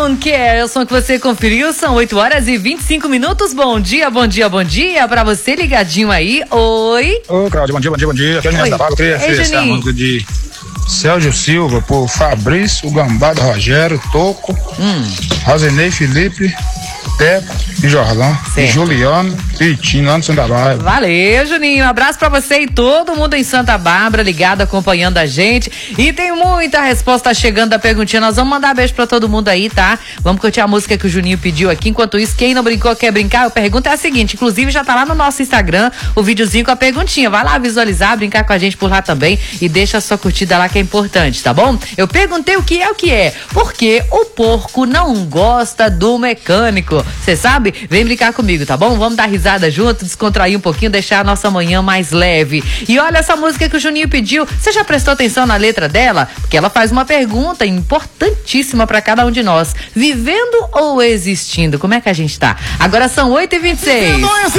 Don't Care, o som que você conferiu, são 8h25. Bom dia, bom dia, bom dia pra você ligadinho aí. Oi. Ô, Cláudia, bom dia, bom dia, bom dia. Aqui é o Juninho da Barra. Eu queria oferecer a música de Sérgio Silva por Fabrício, Gambado, Rogério, Toco, Rosenei, Felipe, Teco e Jorlão, e Juliano e Tino lá no Santa Bárbara. Valeu, Juninho. Um abraço pra você e todo mundo em Santa Bárbara ligado, acompanhando a gente. E tem muita resposta chegando da perguntinha. Nós vamos mandar beijo pra todo mundo aí, tá? Vamos curtir a música que o Juninho pediu aqui. Enquanto isso, quem não brincou quer brincar, a pergunta é a seguinte. Inclusive, já tá lá no nosso Instagram o videozinho com a perguntinha. Vai lá visualizar, brincar com a gente por lá também e deixa a sua curtida lá que é importante, tá bom? Eu perguntei o que é. Porque o porco não gosta do mecânico. Você sabe? Vem brincar comigo, tá bom? Vamos dar risada junto, descontrair um pouquinho, deixar a nossa manhã mais leve. E olha essa música que o Juninho pediu. Você já prestou atenção na letra dela? Porque ela faz uma pergunta importantíssima pra cada um de nós. Vivendo ou existindo? Como é que a gente tá? Agora são 8h26.